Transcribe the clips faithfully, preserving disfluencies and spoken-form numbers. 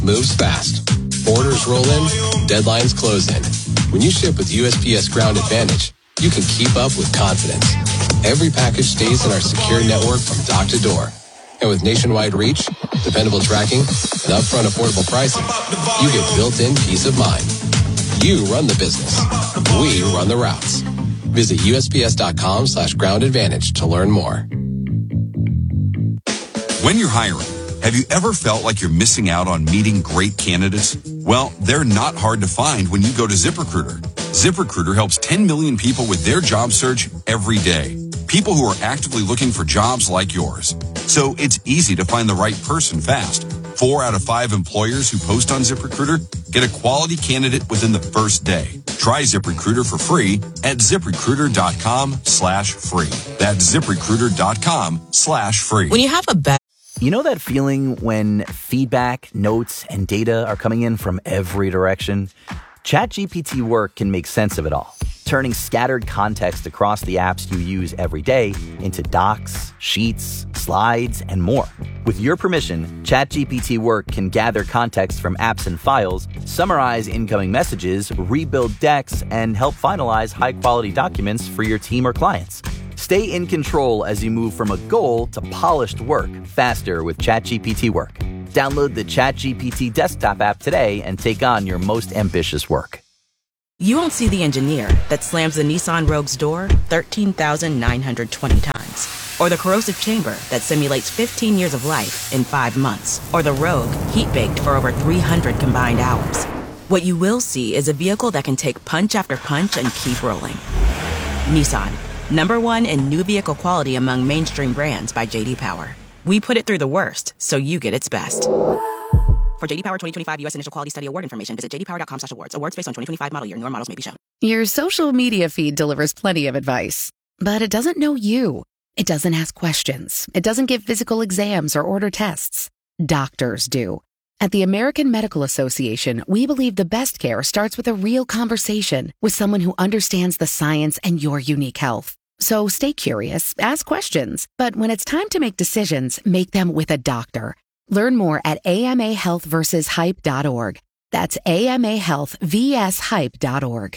moves fast. Orders roll in, deadlines close in. When you ship with U S P S Ground Advantage, you can keep up with confidence. Every package stays in our secure network from dock to door. And with nationwide reach, dependable tracking, and upfront affordable pricing, you get built-in peace of mind. You run the business. We run the routes. Visit USPS.com slash ground advantage to learn more. When you're hiring, have you ever felt like you're missing out on meeting great candidates? Well, they're not hard to find when you go to ZipRecruiter. ZipRecruiter helps ten million people with their job search every day. People who are actively looking for jobs like yours. So it's easy to find the right person fast. Four out of five employers who post on ZipRecruiter get a quality candidate within the first day. Try ZipRecruiter for free at ZipRecruiter.com slash free. That's ZipRecruiter.com slash free. When you have a bad You know that feeling when feedback, notes, and data are coming in from every direction? ChatGPT Work can make sense of it all, turning scattered context across the apps you use every day into docs, sheets, slides, and more. With your permission, ChatGPT Work can gather context from apps and files, summarize incoming messages, rebuild decks, and help finalize high-quality documents for your team or clients. Stay in control as you move from a goal to polished work faster with ChatGPT Work. Download the ChatGPT desktop app today and take on your most ambitious work. You won't see the engineer that slams the Nissan Rogue's door thirteen thousand nine hundred twenty times. Or the corrosive chamber that simulates fifteen years of life in five months. Or the Rogue heat-baked for over three hundred combined hours. What you will see is a vehicle that can take punch after punch and keep rolling. Nissan, number one in new vehicle quality among mainstream brands by J D Power. We put it through the worst, so you get its best. For J D Power twenty twenty-five U S Initial Quality Study Award information, visit j d power dot com slash awards. Awards based on twenty twenty-five model year. Newer models may be shown. Your social media feed delivers plenty of advice, but it doesn't know you. It doesn't ask questions. It doesn't give physical exams or order tests. Doctors do. At the American Medical Association, we believe the best care starts with a real conversation with someone who understands the science and your unique health. So stay curious, ask questions, but when it's time to make decisions, make them with a doctor. Learn more at A M A health versus hype dot org. That's A M A health versus hype dot org.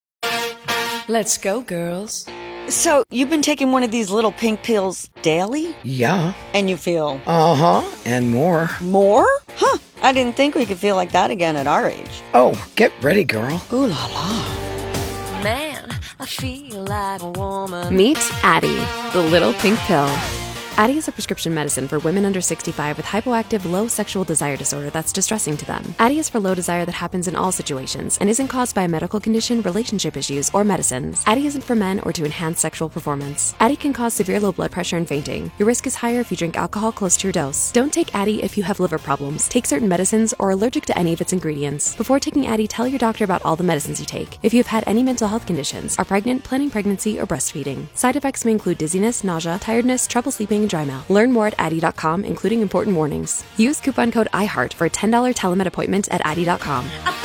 Let's go, girls. So, you've been taking one of these little pink pills daily? Yeah. And you feel? Uh-huh, and more. More? Huh, I didn't think we could feel like that again at our age. Oh, get ready, girl. Ooh la la. Man, I feel like a woman. Meet Addyi, the little pink pill. Addyi is a prescription medicine for women under sixty-five with hypoactive low sexual desire disorder that's distressing to them. Addyi is for low desire that happens in all situations and isn't caused by a medical condition, relationship issues, or medicines. Addyi isn't for men or to enhance sexual performance. Addyi can cause severe low blood pressure and fainting. Your risk is higher if you drink alcohol close to your dose. Don't take Addyi if you have liver problems, take certain medicines, or are allergic to any of its ingredients. Before taking Addyi, tell your doctor about all the medicines you take. If you have had any mental health conditions, are pregnant, planning pregnancy, or breastfeeding. Side effects may include dizziness, nausea, tiredness, trouble sleeping, and dry mouth. Learn more at Addyi dot com, including important warnings. Use coupon code IHEART for a ten dollars telemed appointment at Addyi dot com.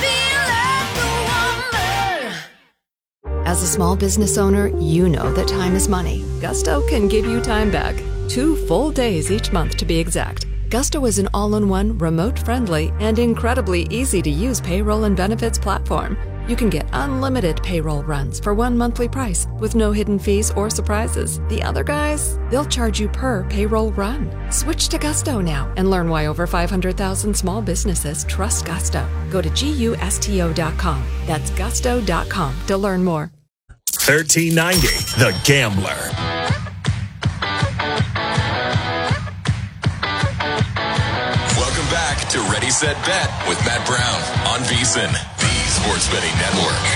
As a small business owner, you know that time is money. Gusto can give you time back. Two full days each month to be exact. Gusto is an all-in-one, remote-friendly, and incredibly easy-to-use payroll and benefits platform. You can get unlimited payroll runs for one monthly price with no hidden fees or surprises. The other guys, they'll charge you per payroll run. Switch to Gusto now and learn why over five hundred thousand small businesses trust Gusto. Go to gusto dot com. That's gusto dot com to learn more. thirteen ninety, The Gambler. Welcome back to Ready, Set, Bet with Matt Brown on VSiN, the Sports Betting Network.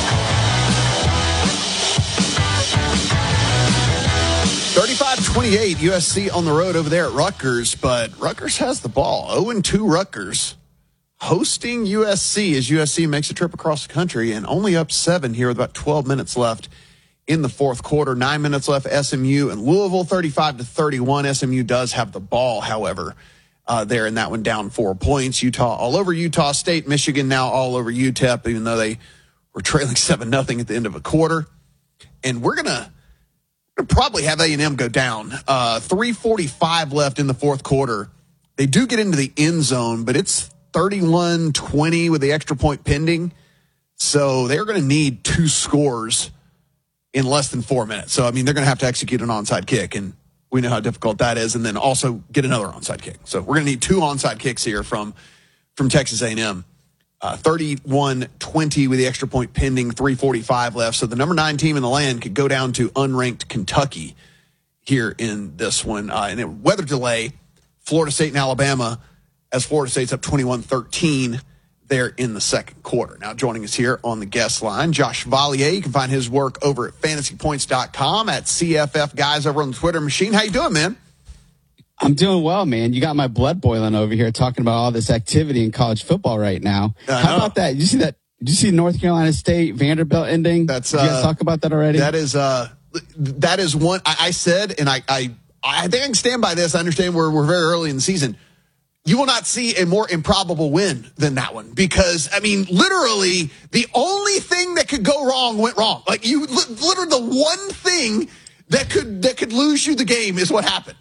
thirty-five twenty-eight, U S C on the road over there at Rutgers, but Rutgers has the ball. oh and two Rutgers hosting U S C as U S C makes a trip across the country and only up seven here with about twelve minutes left in the fourth quarter. Nine minutes left, S M U and Louisville, thirty-five to thirty-one. S M U does have the ball, however, uh, there in that one down four points. Utah all over Utah State. Michigan now all over U T E P, even though they were trailing seven nothing at the end of a quarter. And we're going to probably have A and M go down. Uh, three forty-five left in the fourth quarter. They do get into the end zone, but it's thirty-one twenty with the extra point pending. So they're going to need two scores in less than four minutes. So, I mean, they're going to have to execute an onside kick, and we know how difficult that is, and then also get another onside kick. So we're going to need two onside kicks here from, from Texas A and M. Uh, thirty-one twenty with the extra point pending, three forty-five left. So the number nine team in the land could go down to unranked Kentucky here in this one. Uh, and it, weather delay, Florida State and Alabama, as Florida State's up twenty-one thirteen there in the second quarter. Now joining us here on the guest line, Josh Valier. You can find his work over at fantasy points dot com, at C F F Guys over on the Twitter machine. How you doing, man? I'm doing well, man. You got my blood boiling over here talking about all this activity in college football right now. How about that? Did you see that? Did you see North Carolina State Vanderbilt ending? That's Did you guys uh, talk about that already? That is uh, that is one I, I said, and I, I I think I can stand by this. I understand we're we're very early in the season. You will not see a more improbable win than that one, because I mean, literally, the only thing that could go wrong went wrong. Like you, literally, the one thing that could that could lose you the game is what happened.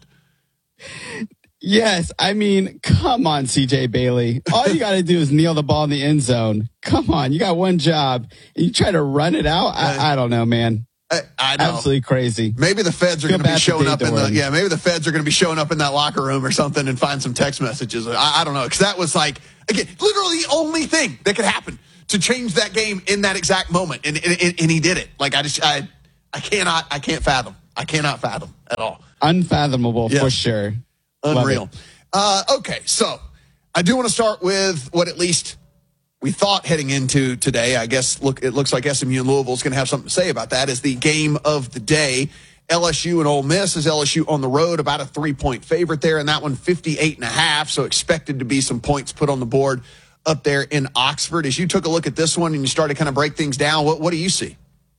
Yes, I mean, come on, C J Bailey. All you got to do is kneel the ball in the end zone. Come on, you got one job, and you try to run it out. I, I don't know, man. I, I know. Absolutely crazy. Maybe the feds are going to be showing up in the yeah. Maybe the feds are going to be showing up in that locker room or something and find some text messages. I, I don't know, because that was like again, literally the only thing that could happen to change that game in that exact moment, and and, and he did it. Like I just I I cannot I can't fathom I cannot fathom at all. Unfathomable yes. for sure. Unreal. Uh, okay, so I do want to start with what at least we thought heading into today. I guess look, it looks like S M U and Louisville is going to have something to say about that. Is the game of the day. L S U and Ole Miss. Is L S U on the road, about a three-point favorite there, and that one fifty-eight and a half. So expected to be some points put on the board up there in Oxford. As you took a look at this one and you started to kind of break things down, what what do you see?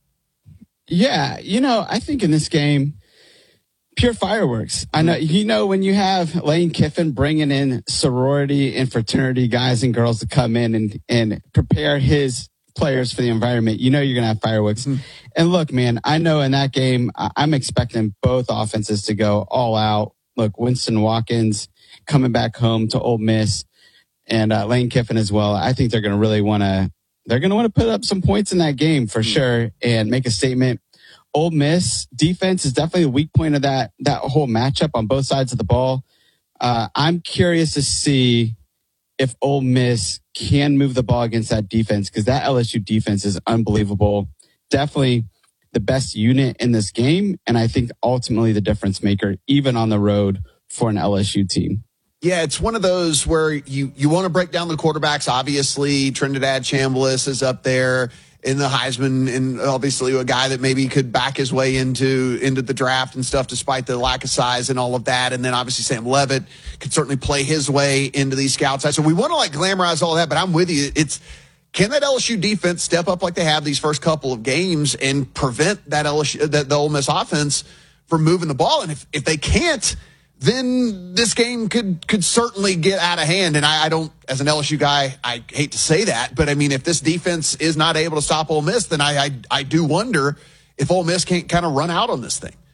Yeah, you know, I think in this game, pure fireworks. I know, you know, when you have Lane Kiffin bringing in sorority and fraternity guys and girls to come in and, and prepare his players for the environment, you know, you're going to have fireworks. Mm-hmm. And look, man, I know in that game, I'm expecting both offenses to go all out. Look, Winston Watkins coming back home to Ole Miss, and uh, Lane Kiffin as well. I think they're going to really want to, they're going to want to put up some points in that game for mm-hmm. sure and make a statement. Ole Miss defense is definitely the weak point of that that whole matchup on both sides of the ball. Uh, I'm curious to see if Ole Miss can move the ball against that defense, because that L S U defense is unbelievable. Definitely the best unit in this game, and I think ultimately the difference maker, even on the road for an L S U team. Yeah, it's one of those where you, you want to break down the quarterbacks. Obviously, Trinidad Chambliss is up there in the Heisman, and obviously a guy that maybe could back his way into into the draft and stuff, despite the lack of size and all of that. And then obviously Sam Levitt could certainly play his way into these scouts. So we want to like glamorize all that, but I'm with you. It's, can that L S U defense step up like they have these first couple of games and prevent that L S U, that the Ole Miss offense from moving the ball? And if, if they can't, then this game could could certainly get out of hand. And I, I don't, as an L S U guy, I hate to say that, but I mean, if this defense is not able to stop Ole Miss, then I I, I do wonder if Ole Miss can't kind of run out on this thing.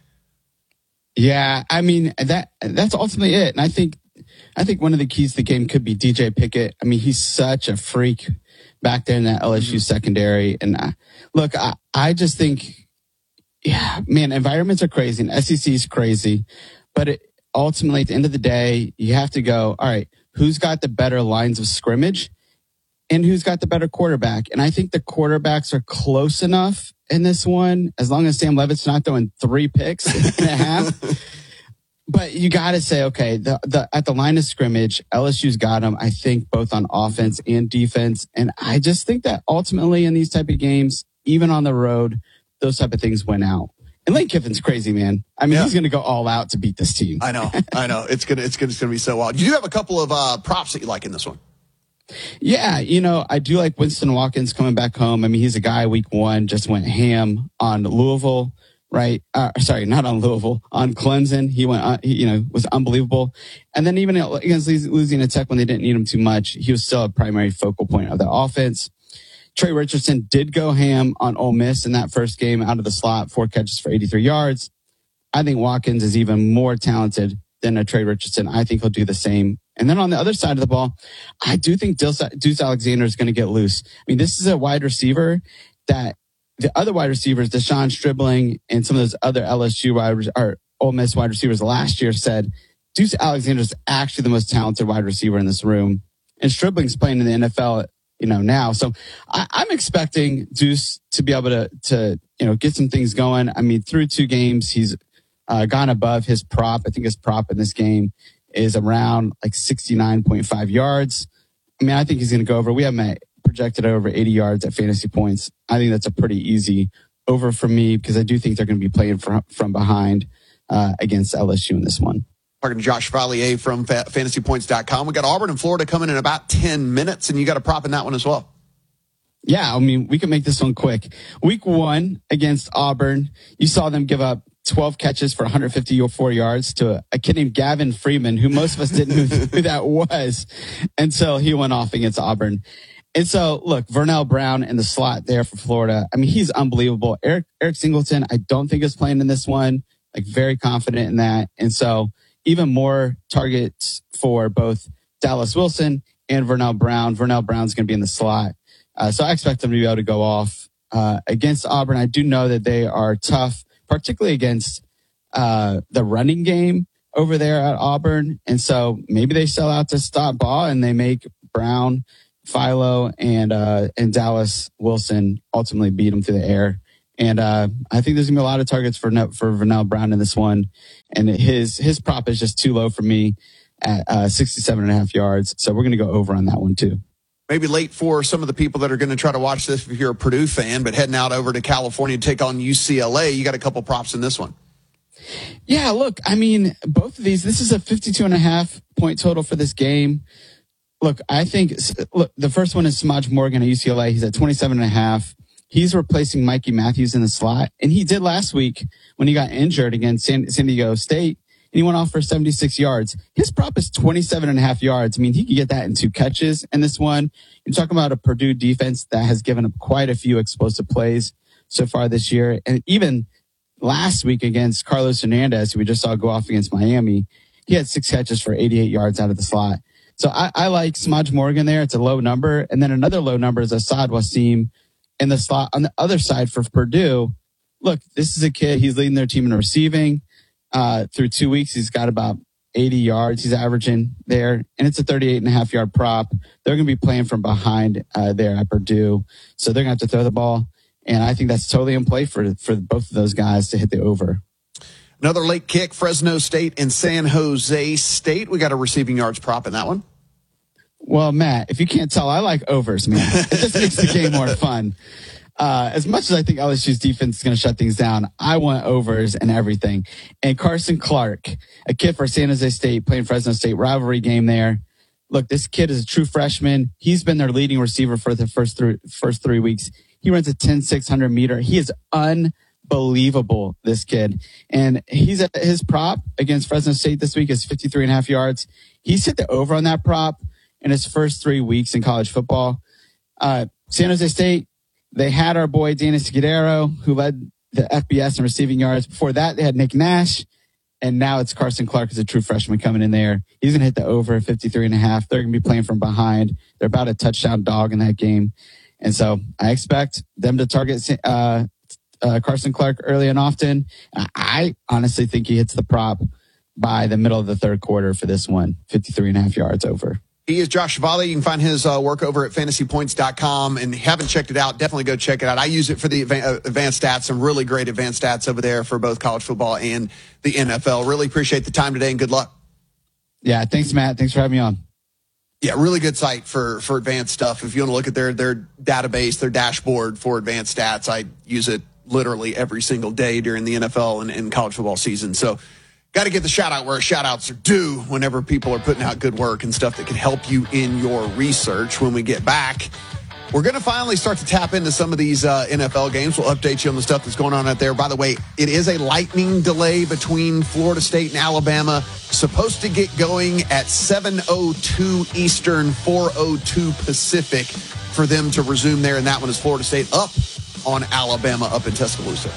Yeah, I mean, that that's ultimately it. And I think I think one of the keys to the game could be D J Pickett. I mean, he's such a freak back there in that L S U mm-hmm. secondary. And uh, look, I, I just think, yeah, man, environments are crazy and S E C is crazy, but it, ultimately, at the end of the day, you have to go, all right, who's got the better lines of scrimmage and who's got the better quarterback? And I think the quarterbacks are close enough in this one, as long as Sam Levitt's not throwing three picks and a half. But you got to say, okay, the, the at the line of scrimmage, L S U's got them, I think, both on offense and defense. And I just think that ultimately in these type of games, even on the road, those type of things went out. And Lane Kiffin's crazy, man. I mean, yeah. he's going to go all out to beat this team. I know, I know. It's gonna, it's gonna, it's gonna be so wild. You do have a couple of uh, props that you like in this one. Yeah, you know, I do like Winston Watkins coming back home. I mean, he's a guy week one just went ham on Louisville, right? Uh, sorry, not on Louisville, on Clemson. He went, uh, he, you know, was unbelievable. And then even against Louisiana Tech when they didn't need him too much, he was still a primary focal point of the offense. Trey Richardson did go ham on Ole Miss in that first game out of the slot, four catches for eighty-three yards. I think Watkins is even more talented than a Trey Richardson. I think he'll do the same And then on the other side of the ball, I do think Deuce, Deuce Alexander is going to get loose. I mean, this is a wide receiver that the other wide receivers, Deshaun Stribling and some of those other L S U wide or Ole Miss wide receivers last year said Deuce Alexander is actually the most talented wide receiver in this room. And Stribling's playing in the N F L, you know, now. So I, I'm expecting Deuce to be able to, to, you know, get some things going. I mean, through two games, he's uh, gone above his prop. I think his prop in this game is around like sixty-nine point five yards. I mean, I think he's going to go over. We have him projected over eighty yards at fantasy points. I think that's a pretty easy over for me because I do think they're going to be playing from, from behind uh, against L S U in this one. Talking to Josh Valier from fantasy points dot com. We got Auburn and Florida coming in about ten minutes, and you got a prop in that one as well. Yeah, I mean, we can make this one quick. Week one against Auburn, you saw them give up twelve catches for one hundred fifty-four yards to a, a kid named Gavin Freeman, who most of us didn't know who that was until he went off against Auburn. And so, look, Vernell Brown in the slot there for Florida. I mean, he's unbelievable. Eric Eric Singleton, I don't think is playing in this one. Like, very confident in that. And so, even more targets for both Dallas Wilson and Vernell Brown. Vernell Brown's going to be in the slot. Uh, so I expect them to be able to go off uh, against Auburn. I do know that they are tough, particularly against uh, the running game over there at Auburn. And so maybe they sell out to stop ball and they make Brown, Philo, and uh, and Dallas Wilson ultimately beat them through the air. And uh, I think there's going to be a lot of targets for for Vernell Brown in this one. And his his prop is just too low for me at uh, sixty-seven and a half yards. So we're going to go over on that one too. Maybe late for some of the people that are going to try to watch this if you're a Purdue fan, but heading out over to California to take on U C L A. You got a couple props in this one. Yeah, look, I mean, both of these, this is a fifty-two and a half point total for this game. Look, I think look, the first one is Samaj Morgan at U C L A. He's at twenty-seven and a half. He's replacing Mikey Matthews in the slot. And he did last week when he got injured against San, San Diego State. And he went off for seventy-six yards. His prop is twenty-seven and a half yards. I mean, he could get that in two catches in this one. You're talking about a Purdue defense that has given up quite a few explosive plays so far this year. And even last week against Carlos Hernandez, who we just saw go off against Miami, he had six catches for eighty-eight yards out of the slot. So I, I like Samaj Morgan there. It's a low number. And then another low number is Asad Wasim in the slot on the other side for Purdue. Look, this is a kid. He's leading their team in receiving. Uh, through two weeks, he's got about eighty yards. He's averaging there, and it's a thirty-eight and a half yard prop. They're going to be playing from behind uh, there at Purdue, so they're going to have to throw the ball. And I think that's totally in play for for both of those guys to hit the over. Another late kick, Fresno State and San Jose State. We got a receiving yards prop in that one. Well, Matt, if you can't tell, I like overs, man. It just makes the game more fun. Uh, as much as I think L S U's defense is going to shut things down, I want overs and everything. And Carson Clark, a kid for San Jose State, playing Fresno State, rivalry game there. Look, this kid is a true freshman. He's been their leading receiver for the first three, first three weeks. He runs a ten six hundred meter. He is unbelievable, this kid. And he's at his prop against Fresno State this week is fifty-three and a half yards. He's hit the over on that prop in his first three weeks in college football. Uh, San Jose State, they had our boy Dennis Guerrero, who led the F B S in receiving yards. Before that, they had Nick Nash. And now it's Carson Clark as a true freshman coming in there. He's going to hit the over fifty-three and a half. They're going to be playing from behind. They're about a touchdown dog in that game. And so I expect them to target uh, uh, Carson Clark early and often. I honestly think he hits the prop by the middle of the third quarter for this one, fifty-three and a half yards over. He is Josh Chevalier. You can find his uh, work over at fantasy points dot com. And if you haven't checked it out, definitely go check it out. I use it for the advanced stats, some really great advanced stats over there for both college football and the N F L. Really appreciate the time today and good luck. Yeah, thanks, Matt. Thanks for having me on. Yeah, really good site for, for advanced stuff. If you want to look at their, their database, their dashboard for advanced stats, I use it literally every single day during the N F L and, and college football season. So got to get the shout out where shout outs are due whenever people are putting out good work and stuff that can help you in your research. When we get back, we're going to finally start to tap into some of these uh, N F L games. We'll update you on the stuff that's going on out there. By the way, it is a lightning delay between Florida State and Alabama. Supposed to get going at seven oh two Eastern, four oh two Pacific for them to resume there. And that one is Florida State up on Alabama up in Tuscaloosa.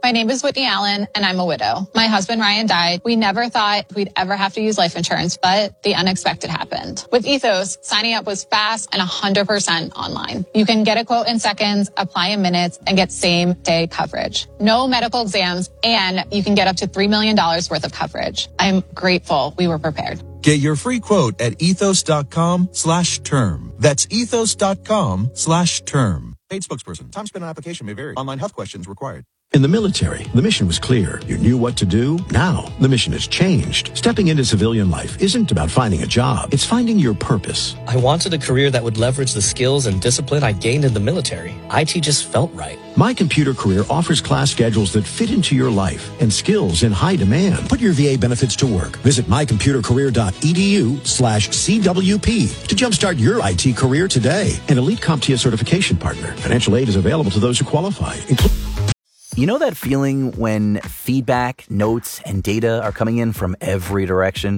My name is Whitney Allen, and I'm a widow. My husband, Ryan, died. We never thought we'd ever have to use life insurance, but the unexpected happened. With Ethos, signing up was fast and one hundred percent online. You can get a quote in seconds, apply in minutes, and get same-day coverage. No medical exams, and you can get up to three million dollars worth of coverage. I'm grateful we were prepared. Get your free quote at ethos.com slash term. That's ethos.com slash term. Paid spokesperson. Time spent on application may vary. Online health questions required. In the military, the mission was clear. You knew what to do. Now, the mission has changed. Stepping into civilian life isn't about finding a job. It's finding your purpose. I wanted a career that would leverage the skills and discipline I gained in the military. I T just felt right. My Computer Career offers class schedules that fit into your life and skills in high demand. Put your V A benefits to work. Visit mycomputercareer.edu slash CWP to jumpstart your I T career today. An Elite CompTIA certification partner. Financial aid is available to those who qualify. Inclu- You know that feeling when feedback, notes, and data are coming in from every direction?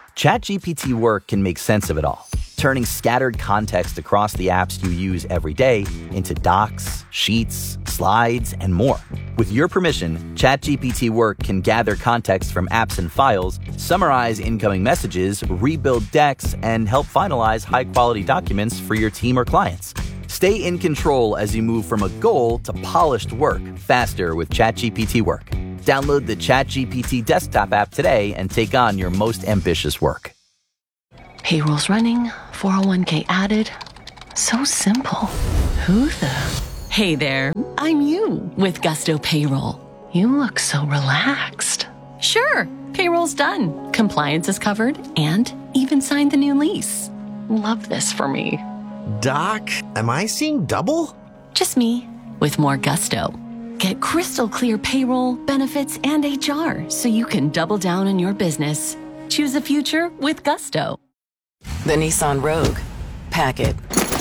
ChatGPT Work can make sense of it all, turning scattered context across the apps you use every day into docs, sheets, slides, and more. With your permission, ChatGPT Work can gather context from apps and files, summarize incoming messages, rebuild decks, and help finalize high-quality documents for your team or clients. Stay in control as you move from a goal to polished work faster with ChatGPT Work. Download the ChatGPT desktop app today and take on your most ambitious work. Payroll's running, four oh one k added. So simple. Who the? Hey there, I'm you with Gusto Payroll. You look so relaxed. Sure, payroll's done. Compliance is covered and even signed the new lease. Love this for me. Doc, am I seeing double? Just me, with more gusto. Get crystal clear payroll, benefits, and H R so you can double down on your business. Choose a future with gusto. The Nissan Rogue. Pack it.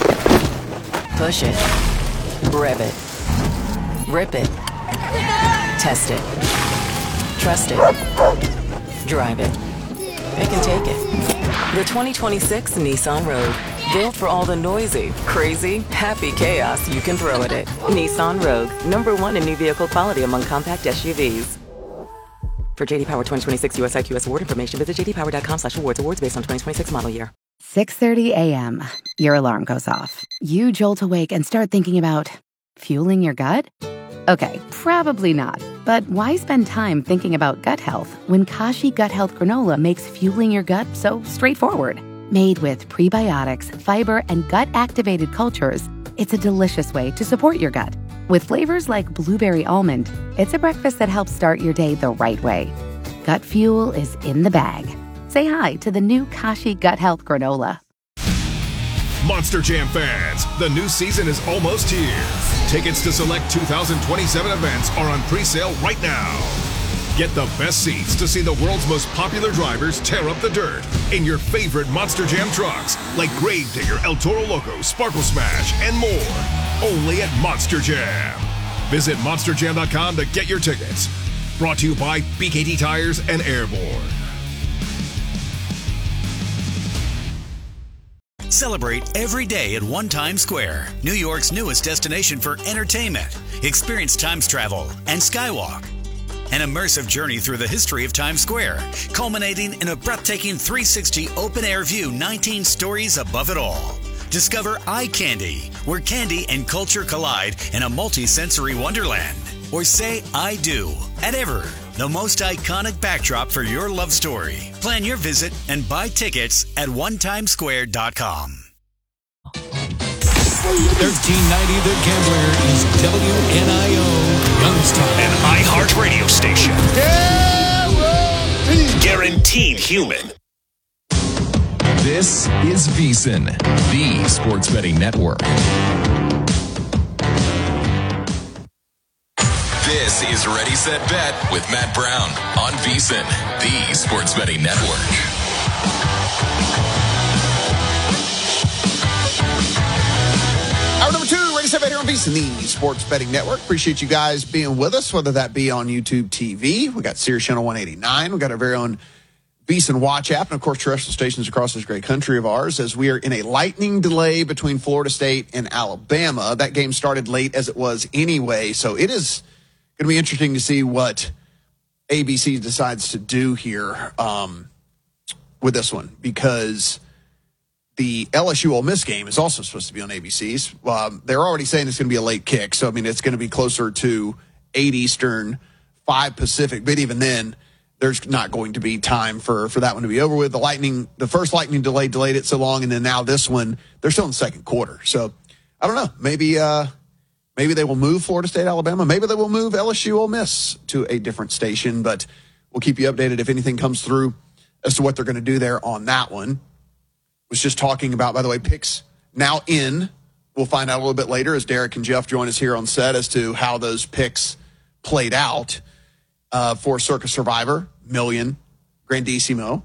Push it. Rev it. Rip it. Test it. Trust it. Drive it. It can take it. The twenty twenty-six Nissan Rogue. Built for all the noisy, crazy, happy chaos you can throw at it. Nissan Rogue, number one in new vehicle quality among compact S U Vs. For J D Power twenty twenty-six U S I Q S award information, visit jdpower.com slash awards. Awards based on twenty twenty-six model year. six thirty a.m. Your alarm goes off. You jolt awake and start thinking about fueling your gut? Okay, probably not. But why spend time thinking about gut health when Kashi Gut Health Granola makes fueling your gut so straightforward? Made with prebiotics, fiber, and gut-activated cultures, it's a delicious way to support your gut. With flavors like blueberry almond, it's a breakfast that helps start your day the right way. Gut fuel is in the bag. Say hi to the new Kashi Gut Health Granola. Monster Jam fans, the new season is almost here. Tickets to select two thousand twenty-seven events are on pre-sale right now. Get the best seats to see the world's most popular drivers tear up the dirt in your favorite Monster Jam trucks, like Gravedigger, El Toro Loco, Sparkle Smash, and more. Only at Monster Jam. Visit monster jam dot com to get your tickets. Brought to you by B K T Tires and Airborne. Celebrate every day at One Times Square, New York's newest destination for entertainment. Experience Times travel and Skywalk. An immersive journey through the history of Times Square, culminating in a breathtaking three sixty open-air view nineteen stories above it all. Discover Eye Candy, where candy and culture collide in a multi-sensory wonderland. Or say I do at Ever, the most iconic backdrop for your love story. Plan your visit and buy tickets at one times square dot com. thirteen ninety The Gambler is W N I O Youngstown, an iHeart radio station. Guaranteed human. This is VSiN, the sports betting network. This is Ready, Set, Bet with Matt Brown on VSiN, the sports betting network. Hour number two, Ready, Set, Bet here on VSiN, the sports betting network. Appreciate you guys being with us, whether that be on YouTube T V. We got Sirius Channel one eighty-nine. We got our very own VSiN Watch app, and of course, terrestrial stations across this great country of ours, as we are in a lightning delay between Florida State and Alabama. That game started late as it was anyway, so it is to be interesting to see what A B C decides to do here um, with this one, because the L S U Ole Miss game is also supposed to be on A B C's. Um, they're already saying it's going to be a late kick. So, I mean, it's going to be closer to eight Eastern, five Pacific. But even then, there's not going to be time for, for that one to be over with. The Lightning, the first Lightning delay delayed it so long, and then now this one, they're still in the second quarter. So, I don't know. Maybe uh, maybe they will move Florida State, Alabama. Maybe they will move L S U Ole Miss to a different station. But we'll keep you updated if anything comes through as to what they're going to do there on that one. Was just talking about, by the way, picks now in. We'll find out a little bit later as Derek and Jeff join us here on set as to how those picks played out uh, for Circa Survivor, Million, Grandissimo.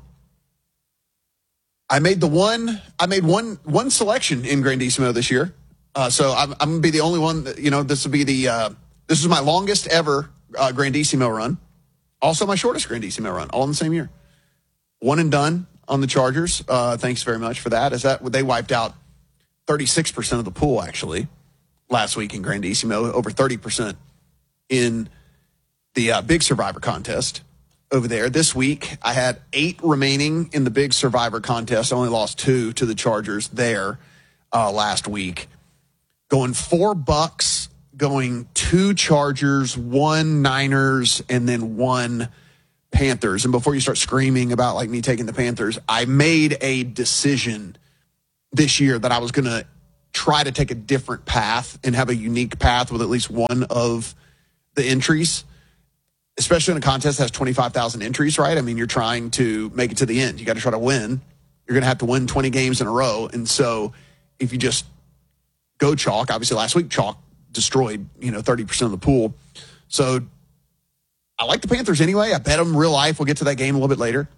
I made the one. I made one one selection in Grandissimo this year, uh, so I'm, I'm going to be the only one. That, you know, this will be the. Uh, this is my longest ever uh, Grandissimo run. Also, my shortest Grandissimo run, all in the same year. One and done on the Chargers. Uh, thanks very much for that. Is that they wiped out thirty-six percent of the pool actually last week in Grandissimo, over thirty percent in the uh, Big Survivor contest over there. This week, I had eight remaining in the Big Survivor contest. I only lost two to the Chargers there uh, last week. Going four bucks, going two Chargers, one Niners, and then one Panthers. And before you start screaming about like me taking the Panthers, I made a decision this year that I was going to try to take a different path and have a unique path with at least one of the entries, especially in a contest that has twenty-five thousand entries, right? I mean, you're trying to make it to the end. You got to try to win. You're going to have to win twenty games in a row. And so if you just go chalk, obviously last week chalk destroyed, you know, thirty percent of the pool. So I like the Panthers anyway. I bet them real life. We'll get to that game a little bit later.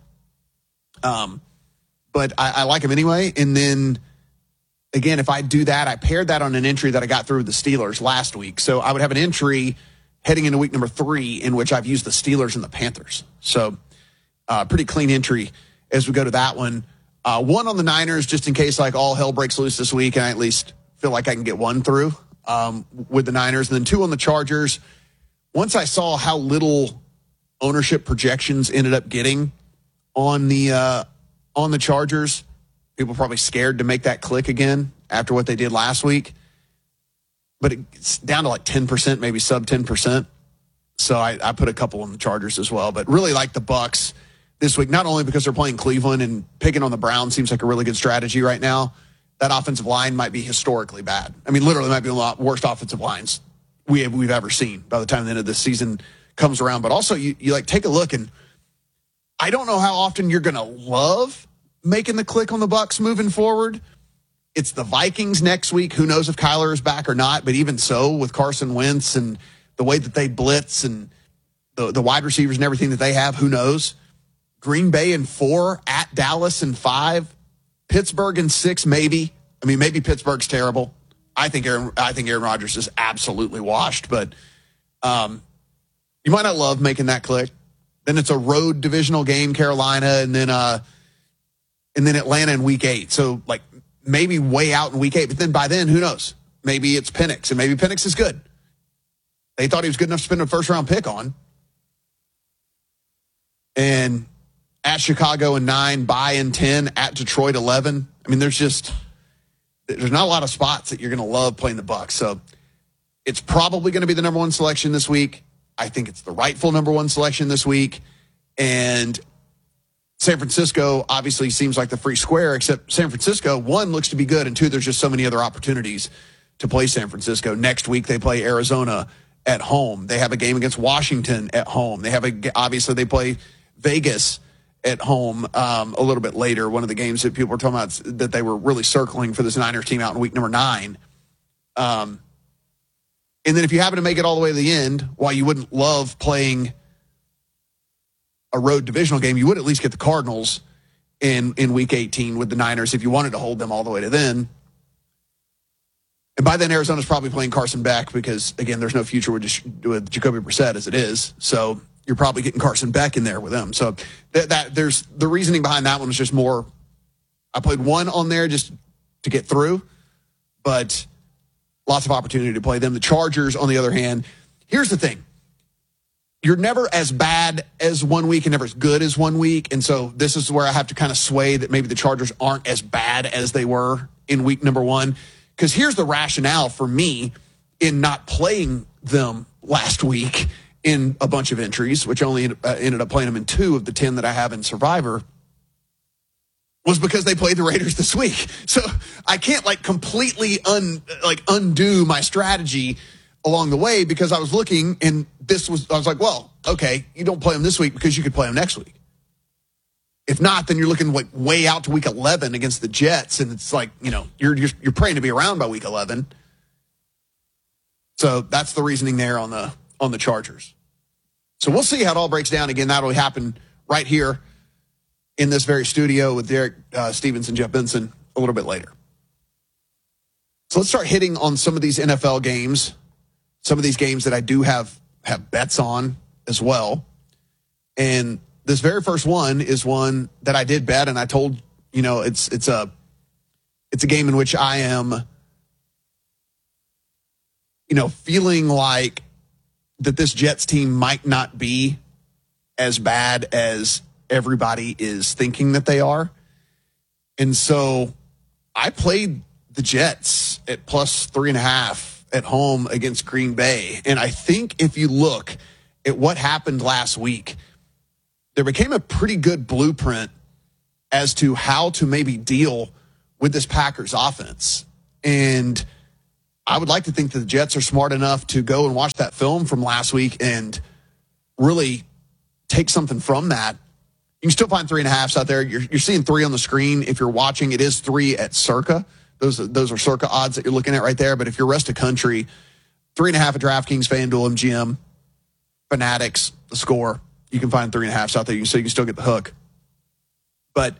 Um, but I, I like them anyway. And then, again, if I do that, I paired that on an entry that I got through with the Steelers last week. So I would have an entry heading into week number three in which I've used the Steelers and the Panthers. So uh, pretty clean entry as we go to that one. Uh, one on the Niners, just in case like all hell breaks loose this week, and I at least feel like I can get one through um, with the Niners. And then two on the Chargers. Once I saw how little ownership projections ended up getting on the uh, on the Chargers, people probably scared to make that click again after what they did last week. But it's down to like ten percent, maybe sub ten percent. So I, I put a couple on the Chargers as well. But really like the Bucs this week, not only because they're playing Cleveland and picking on the Browns seems like a really good strategy right now. That offensive line might be historically bad. I mean, literally might be one of the worst offensive lines we have, we've ever seen by the time the end of this season comes around. But also, you, you like take a look, and I don't know how often you're going to love making the click on the Bucs moving forward. It's the Vikings next week. Who knows if Kyler is back or not? But even so, with Carson Wentz and the way that they blitz and the, the wide receivers and everything that they have, who knows? Green Bay in four, at Dallas in five, Pittsburgh in six, maybe. I mean, maybe Pittsburgh's terrible. I think Aaron, I think Aaron Rodgers is absolutely washed, but um, you might not love making that click. Then it's a road divisional game, Carolina, and then uh, and then Atlanta in week eight. So like maybe way out in week eight, but then by then, who knows? Maybe it's Penix, and maybe Penix is good. They thought he was good enough to spend a first round pick on. And at Chicago in nine, bye in ten, at Detroit eleven. I mean, there's just there's not a lot of spots that you're going to love playing the Bucs. So it's probably going to be the number one selection this week. I think it's the rightful number one selection this week. And San Francisco obviously seems like the free square, except San Francisco, one, looks to be good, and two, there's just so many other opportunities to play San Francisco. Next week, they play Arizona at home. They have a game against Washington at home. They have a, obviously, they play Vegas at home um, a little bit later. One of the games that people were talking about that they were really circling for this Niners team out in week number nine. Um, and then if you happen to make it all the way to the end, while you wouldn't love playing a road divisional game, you would at least get the Cardinals in, in week eighteen with the Niners if you wanted to hold them all the way to then. And by then, Arizona's probably playing Carson Beck because, again, there's no future with, with Jacoby Brissett as it is. So you're probably getting Carson Beck in there with them. So that, that there's the reasoning behind that one was just more. I played one on there just to get through, but lots of opportunity to play them. The Chargers, on the other hand, here's the thing. you're never as bad as one week and never as good as one week. And so this is where I have to kind of sway that maybe the Chargers aren't as bad as they were in week number one. Because here's the rationale for me in not playing them last week in a bunch of entries, which only uh, ended up playing them in two of the ten that I have in Survivor, was because they played the Raiders this week. So I can't like completely un, like undo my strategy along the way, because I was looking and this was, I was like, well, okay, you don't play them this week because you could play them next week. If not, then you're looking like way out to week eleven against the Jets. And it's like, you know, you're, you're, you're praying to be around by week eleven. So that's the reasoning there on the, on the Chargers. So we'll see how it all breaks down. Again, that'll happen right here in this very studio with Derek uh, Stevens and Jeff Benson a little bit later. So let's start hitting on some of these N F L games. Some of these games that I do have have bets on as well. And this very first one is one that I did bet, and I told, you know, it's it's a it's a game in which I am, you know, feeling like that this Jets team might not be as bad as everybody is thinking that they are. And so I played the Jets at plus three and a half at home against Green Bay. And I think if you look at what happened last week, there became a pretty good blueprint as to how to maybe deal with this Packers offense. And I would like to think that the Jets are smart enough to go and watch that film from last week and really take something from that. You can still find three and a halves out there. You're, you're seeing three on the screen. If you're watching, it is three at Circa. Those are, those are Circa odds that you're looking at right there. But if you're rest of country, three and a half at DraftKings, FanDuel, M G M, Fanatics, the Score. You can find three and a halves out there, so you can still get the hook. But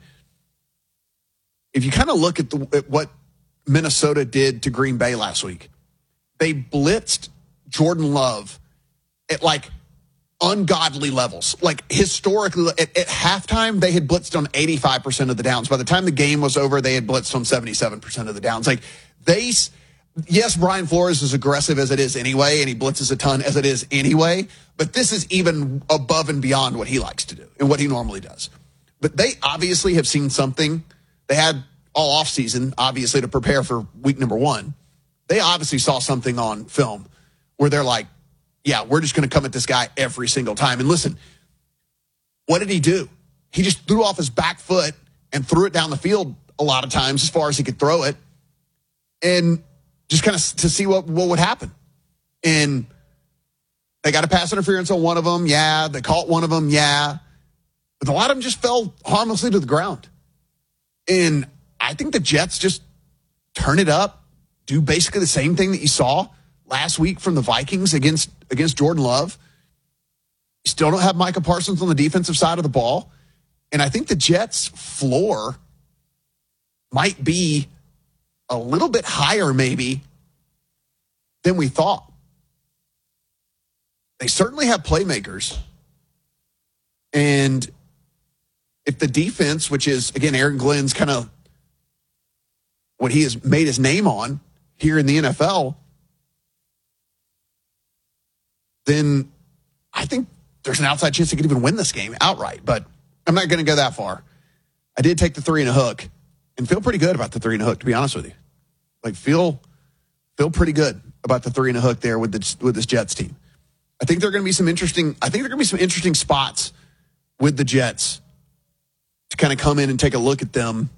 if you kind of look at, the, at what Minnesota did to Green Bay last week, they blitzed Jordan Love at like ungodly levels. Like historically, at, at halftime, they had blitzed on eighty-five percent of the downs. By the time the game was over, they had blitzed on seventy-seven percent of the downs. Like they, yes, Brian Flores is aggressive as it is anyway, and he blitzes a ton as it is anyway, but this is even above and beyond what he likes to do and what he normally does. But they obviously have seen something. They had all offseason, obviously, to prepare for week number one. They obviously saw something on film where they're like, yeah, we're just going to come at this guy every single time. And listen, what did he do? He just threw off his back foot and threw it down the field a lot of times as far as he could throw it, and just kind of to see what, what would happen. And they got a pass interference on one of them. Yeah. They caught one of them. Yeah. But a lot of them just fell harmlessly to the ground. And I think the Jets just turn it up, do basically the same thing that you saw last week from the Vikings against against Jordan Love. You still don't have Micah Parsons on the defensive side of the ball. And I think the Jets' floor might be a little bit higher maybe than we thought. They certainly have playmakers. And if the defense, which is, again, Aaron Glenn's kind of what he has made his name on here in the N F L, then I think there's an outside chance they could even win this game outright. But I'm not going to go that far. I did take the three and a hook and feel pretty good about the three and a hook, to be honest with you. Like, feel feel pretty good about the three and a hook there with the, with this Jets team. I think there are going to be some interesting, I think there are going to be some interesting spots with the Jets to kind of come in and take a look at them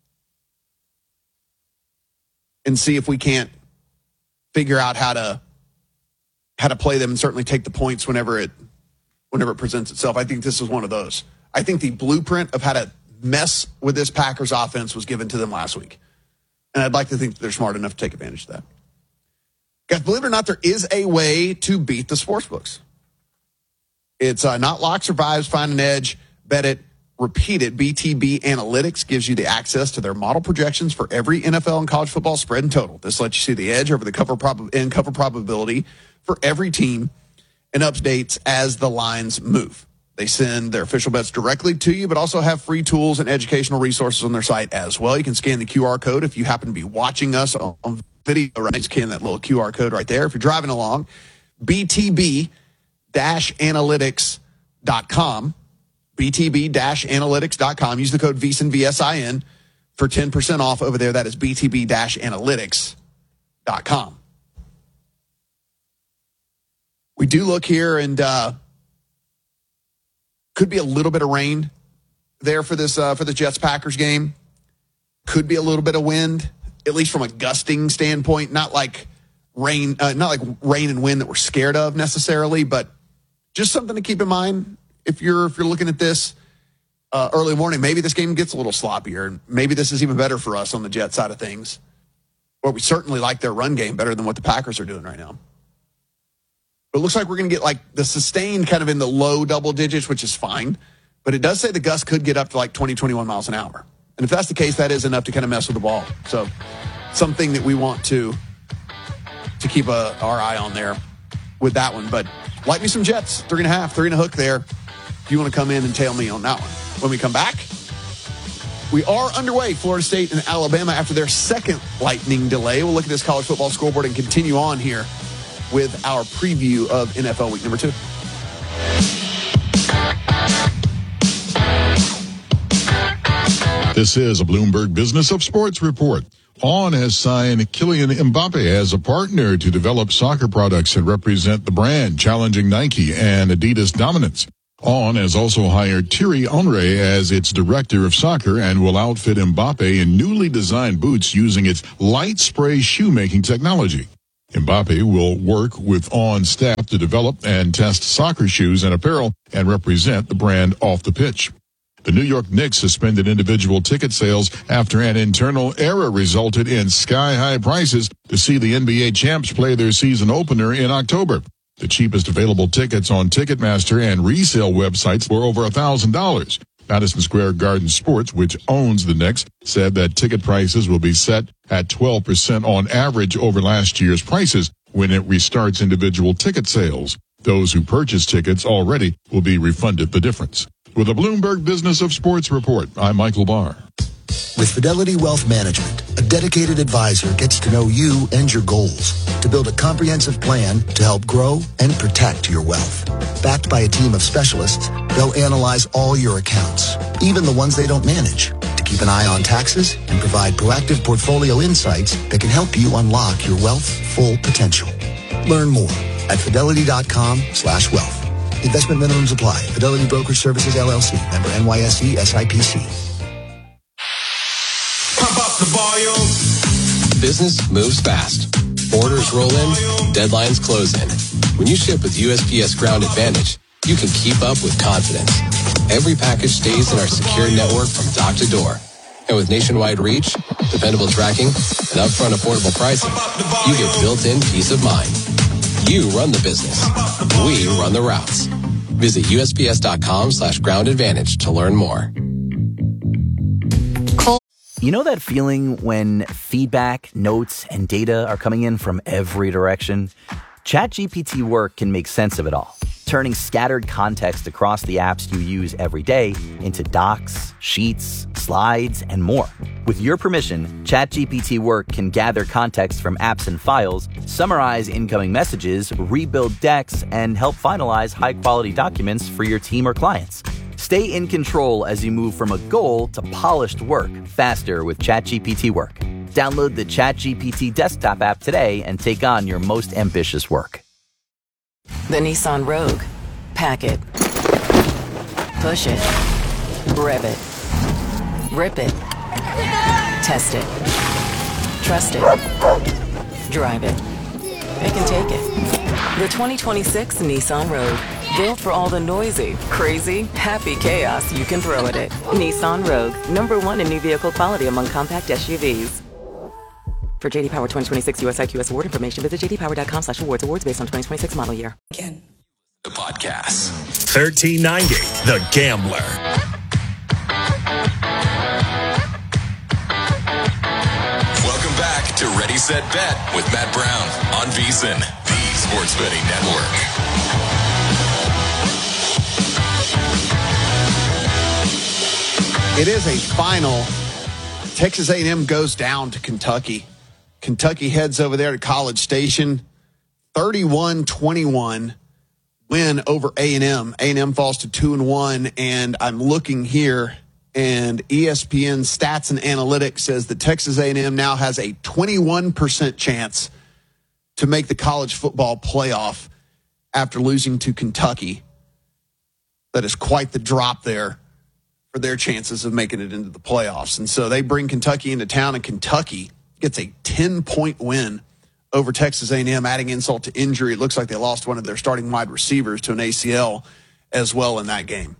and see if we can't figure out how to how to play them and certainly take the points whenever it whenever it presents itself. I think this is one of those. I think the blueprint of how to mess with this Packers offense was given to them last week. And I'd like to think that they're smart enough to take advantage of that. Guys, believe it or not, there is a way to beat the sportsbooks. It's uh, not locks or vibes. Find an edge. Bet it. Repeat it. B T B Analytics gives you the access to their model projections for every N F L and college football spread and total. This lets you see the edge over the cover prob- and cover probability for every team and updates as the lines move. They send their official bets directly to you, but also have free tools and educational resources on their site as well. You can scan the Q R code if you happen to be watching us on, on video. Right? Scan that little Q R code right there. If you're driving along, B T B analytics dot com. B T B analytics dot com. Use the code VEASAN, V S I N, for ten percent off over there. That is B T B analytics dot com. We do look here, and uh, could be a little bit of rain there for this uh, for the Jets-Packers game. Could be a little bit of wind, at least from a gusting standpoint. Not like rain, uh, not like rain and wind that we're scared of necessarily, but just something to keep in mind if you're if you're looking at this uh, early morning. Maybe this game gets a little sloppier, and maybe this is even better for us on the Jet side of things. Or we certainly like their run game better than what the Packers are doing right now. But it looks like we're going to get like the sustained kind of in the low double digits, which is fine. But it does say the gusts could get up to like twenty, twenty-one miles an hour. And if that's the case, that is enough to kind of mess with the ball. So something that we want to to keep a, our eye on there with that one. But like me some Jets, three and a half, three and a hook there. If you want to come in and tail me on that one. When we come back, we are underway. Florida State and Alabama after their second lightning delay. We'll look at this college football scoreboard and continue on here with our preview of N F L week number two. This is a Bloomberg Business of Sports report. On has signed Kylian Mbappe as a partner to develop soccer products and represent the brand, challenging Nike and Adidas dominance. On has also hired Thierry Henry as its director of soccer and will outfit Mbappe in newly designed boots using its light spray shoemaking technology. Mbappe will work with On staff to develop and test soccer shoes and apparel and represent the brand off the pitch. The New York Knicks suspended individual ticket sales after an internal error resulted in sky-high prices to see the N B A champs play their season opener in October. The cheapest available tickets on Ticketmaster and resale websites were over one thousand dollars. Madison Square Garden Sports, which owns the Knicks, said that ticket prices will be set at twelve percent on average over last year's prices when it restarts individual ticket sales. Those who purchased tickets already will be refunded the difference. With a Bloomberg Business of Sports report, I'm Michael Barr. With Fidelity Wealth Management, a dedicated advisor gets to know you and your goals to build a comprehensive plan to help grow and protect your wealth. Backed by a team of specialists, they'll analyze all your accounts, even the ones they don't manage, to keep an eye on taxes and provide proactive portfolio insights that can help you unlock your wealth's full potential. Learn more at fidelity.com slash wealth. Investment minimums apply. Fidelity Brokerage Services, L L C. Member N Y S E, S I P C. Pump up the volume. Business moves fast. Orders roll in. Deadlines close in. When you ship with U S P S Ground Advantage, you can keep up with confidence. Every package stays in our secure network from dock to door. And with nationwide reach, dependable tracking, and upfront affordable pricing, you get built-in peace of mind. You run the business. We run the routes. Visit USPS.com slash ground advantage to learn more. You know that feeling when feedback, notes, and data are coming in from every direction? ChatGPT Work can make sense of it all, turning scattered context across the apps you use every day into docs, sheets, slides, and more. With your permission, ChatGPT Work can gather context from apps and files, summarize incoming messages, rebuild decks, and help finalize high-quality documents for your team or clients. Stay in control as you move from a goal to polished work faster with ChatGPT Work. Download the ChatGPT desktop app today and take on your most ambitious work. The Nissan Rogue. Pack it. Push it. Rev it. Rip it. Test it. Trust it. Drive it. It can take it. The twenty twenty-six Nissan Rogue. Built for all the noisy, crazy, happy chaos you can throw at it. Nissan Rogue. Number one in new vehicle quality among compact S U Vs. For J D Power twenty twenty-six U S I Q S award information, visit jdpower.com slash awards. Awards based on twenty twenty-six model year. Again. The podcast. thirteen ninety, The Gambler. Welcome back to Ready, Set, Bet with Matt Brown on VEASAN, the Sports Betting Network. It is a final. Texas A and M goes down to Kentucky. Kentucky heads over there to College Station. thirty-one twenty-one. win over A and M. A and M falls to two and one, and I'm looking here, and E S P N Stats and Analytics says that Texas A and M now has a twenty-one percent chance to make the college football playoff after losing to Kentucky. That is quite the drop there for their chances of making it into the playoffs. And so they bring Kentucky into town, and Kentucky gets a ten-point win over Texas A and M, adding insult to injury. It looks like they lost one of their starting wide receivers to an A C L as well in that game.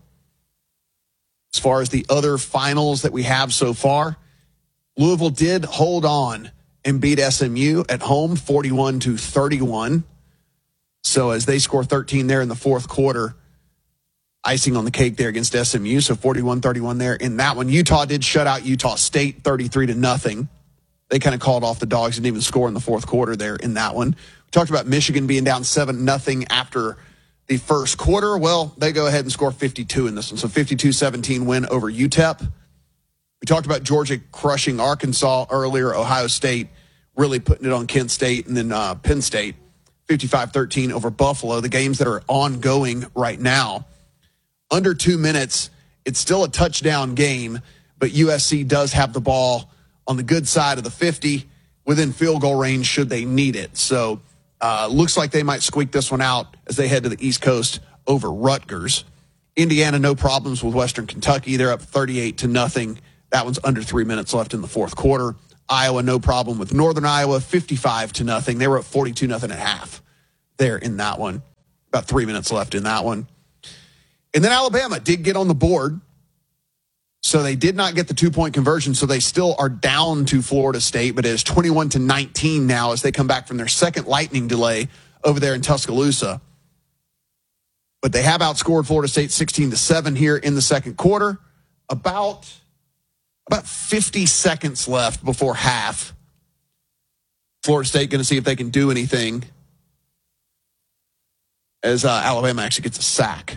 As far as the other finals that we have so far, Louisville did hold on and beat S M U at home forty-one to thirty-one. So as they score thirteen there in the fourth quarter, icing on the cake there against S M U. So forty-one thirty-one there in that one. Utah did shut out Utah State thirty-three to nothing. They kind of called off the dogs and didn't even score in the fourth quarter there in that one. We talked about Michigan being down seven nothing after the first quarter. Well, they go ahead and score fifty-two in this one. So fifty-two seventeen win over U T E P. We talked about Georgia crushing Arkansas earlier, Ohio State really putting it on Kent State, and then uh, Penn State fifty-five thirteen over Buffalo, the games that are ongoing right now. Under two minutes, it's still a touchdown game, but U S C does have the ball on the good side of the fifty within field goal range should they need it. So uh, looks like they might squeak this one out as they head to the East Coast over Rutgers. Indiana, no problems with Western Kentucky. They're up thirty-eight to nothing. That one's under three minutes left in the fourth quarter. Iowa, no problem with Northern Iowa, fifty-five to nothing. They were up forty-two nothing at half there in that one. About three minutes left in that one. And then Alabama did get on the board. So they did not get the two-point conversion, so they still are down to Florida State, but it is twenty-one to nineteen now as they come back from their second lightning delay over there in Tuscaloosa. But they have outscored Florida State sixteen to seven here in the second quarter. About, about fifty seconds left before half. Florida State going to see if they can do anything as uh, Alabama actually gets a sack.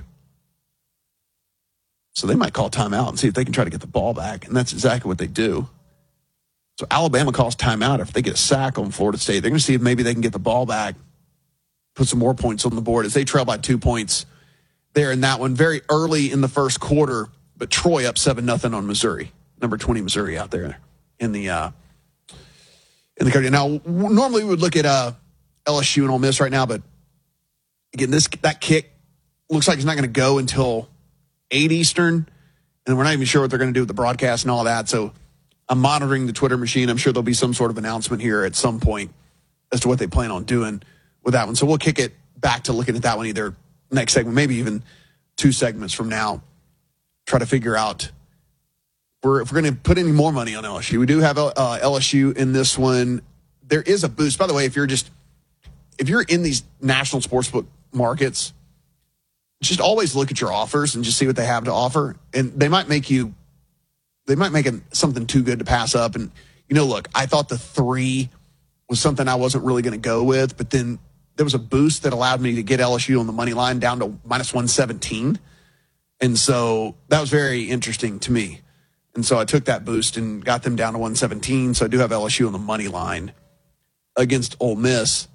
So they might call timeout and see if they can try to get the ball back, and that's exactly what they do. So Alabama calls timeout. If they get a sack on Florida State, they're going to see if maybe they can get the ball back, put some more points on the board as they trail by two points there in that one. Very early in the first quarter, but Troy up seven nothing on Missouri. Number twenty Missouri out there in the uh, in the country. Now, normally we would look at uh, L S U and Ole Miss right now, but again, this that kick looks like it's not going to go until eight Eastern, and we're not even sure what they're going to do with the broadcast and all that. So I'm monitoring the Twitter machine. I'm sure there'll be some sort of announcement here at some point as to what they plan on doing with that one. So we'll kick it back to looking at that one either next segment, maybe even two segments from now. Try to figure out we're, if we're going to put any more money on L S U. We do have uh, L S U in this one. There is a boost. By the way, if you're just if you're in these national sportsbook markets, just always look at your offers and just see what they have to offer. And they might make you, they might make it something too good to pass up. And, you know, look, I thought the three was something I wasn't really going to go with, but then there was a boost that allowed me to get L S U on the money line down to minus one seventeen. And so that was very interesting to me. And so I took that boost and got them down to one seventeen. So I do have L S U on the money line against Ole Miss.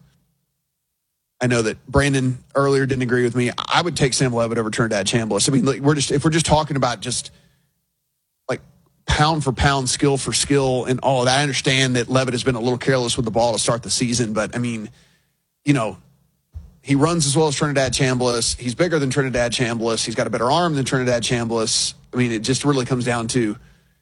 I know that Brandon earlier didn't agree with me. I would take Sam Levitt over Trinidad Chambliss. I mean, like, we're just if we're just talking about just like pound for pound, skill for skill, and all of that. I understand that Levitt has been a little careless with the ball to start the season, but I mean, you know, he runs as well as Trinidad Chambliss. He's bigger than Trinidad Chambliss. He's got a better arm than Trinidad Chambliss. I mean, it just really comes down to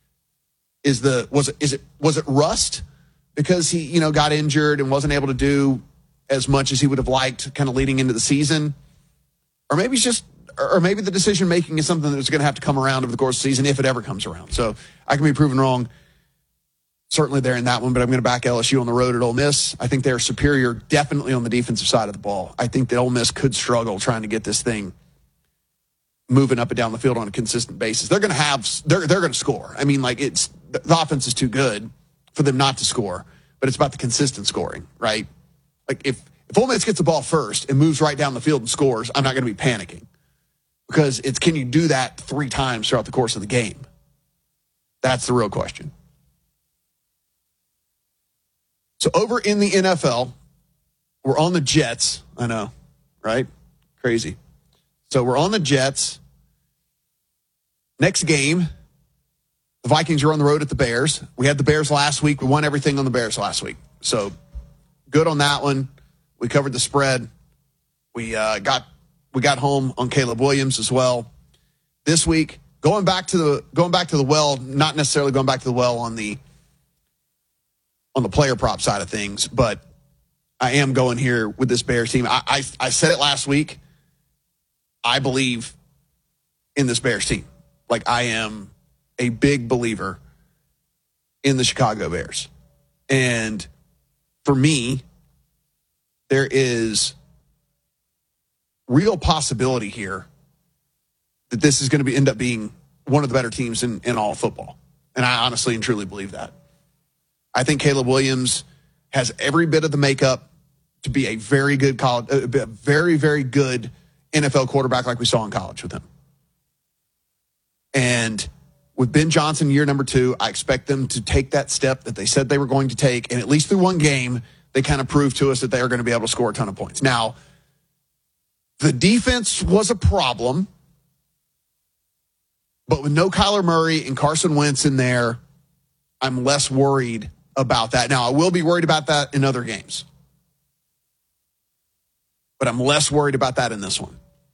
is the was it is it was it rust because he you know got injured and wasn't able to do as much as he would have liked kind of leading into the season, or maybe it's just, or maybe the decision making is something that's going to have to come around over the course of the season if it ever comes around. So I can be proven wrong certainly there in that one, but I'm going to back L S U on the road at Ole Miss. I think they're superior definitely on the defensive side of the ball. I think that Ole Miss could struggle trying to get this thing moving up and down the field on a consistent basis. They're going to have, they're, they're going to score. I mean, like it's, the offense is too good for them not to score, but it's about the consistent scoring, right? Like, if, if Ole Miss gets the ball first and moves right down the field and scores, I'm not going to be panicking. Because it's, can you do that three times throughout the course of the game? That's the real question. So over in the N F L, we're on the Jets. I know, right? Crazy. So we're on the Jets. Next game, the Vikings are on the road at the Bears. We had the Bears last week. We won everything on the Bears last week. So good on that one. We covered the spread. We uh, got we got home on Caleb Williams as well. This week, going back to the going back to the well, not necessarily going back to the well on the on the player prop side of things, but I am going here with this Bears team. I I, I said it last week. I believe in this Bears team. Like, I am a big believer in the Chicago Bears. And for me, there is real possibility here that this is going to be end up being one of the better teams in, in all football. And I honestly and truly believe that. I think Caleb Williams has every bit of the makeup to be a very good college, a very, very good N F L quarterback like we saw in college with him. And with Ben Johnson, year number two, I expect them to take that step that they said they were going to take. And at least through one game, they kind of proved to us that they are going to be able to score a ton of points. Now, the defense was a problem. But with no Kyler Murray and Carson Wentz in there, I'm less worried about that. Now, I will be worried about that in other games. But I'm less worried about that in this one.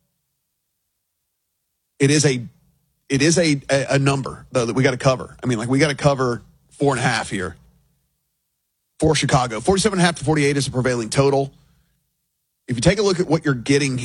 It is a It is a, a, a number, though, that we got to cover. I mean, like, we got to cover four and a half here for Chicago. forty-seven and a half to forty-eight is the prevailing total. If you take a look at what you're getting